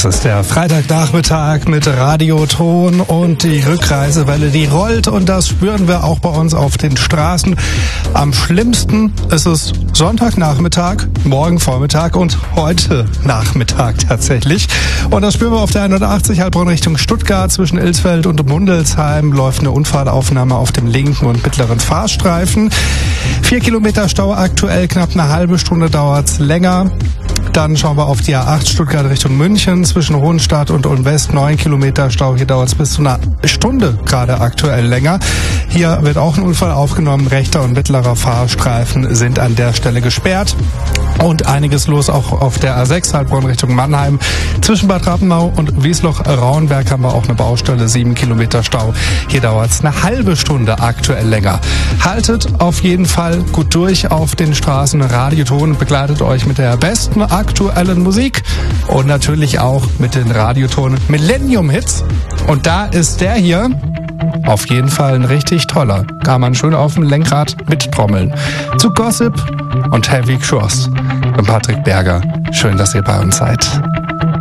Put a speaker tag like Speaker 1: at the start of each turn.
Speaker 1: Das ist der Freitagnachmittag mit Radioton und die Rückreisewelle, die rollt und das spüren wir auch bei uns auf den Straßen. Am schlimmsten ist es Sonntagnachmittag, morgen Vormittag und heute Nachmittag tatsächlich. Und das spüren wir auf der 180 Heilbronn Richtung Stuttgart. Zwischen Ilsfeld und Mundelsheim läuft eine Unfallaufnahme auf dem linken und mittleren Fahrstreifen. 4 Kilometer Stau aktuell, knapp eine halbe Stunde dauert's länger. Dann schauen wir auf die A8 Stuttgart Richtung München. Zwischen Hohenstadt und Ulm-West 9 Kilometer Stau. Hier dauert es bis zu einer Stunde gerade aktuell länger. Hier wird auch ein Unfall aufgenommen. Rechter und mittlerer Fahrstreifen sind an der Stelle gesperrt. Und einiges los auch auf der A6 Heilbronn Richtung Mannheim. Zwischen Bad Rappenau und Wiesloch-Rauenberg haben wir auch eine Baustelle. 7 Kilometer Stau. Hier dauert es eine halbe Stunde aktuell länger. Haltet auf jeden Fall gut durch auf den Straßen. Radioton begleitet euch mit der besten aktuellen Musik und natürlich auch mit den Radioton Millennium Hits. Und da ist der hier auf jeden Fall ein richtig toller. Kann man schön auf dem Lenkrad mittrommeln. Zu Gossip und Heavy Cross. Und Patrick Berger. Schön, dass ihr bei uns seid.